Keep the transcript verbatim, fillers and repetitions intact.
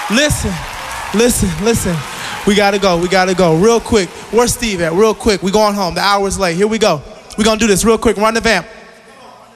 Listen, listen, listen. We gotta go, we gotta go. Real quick. Where's Steve at? Real quick. We going home. The hour's late. Here we go. We gonna do this real quick. Run the vamp.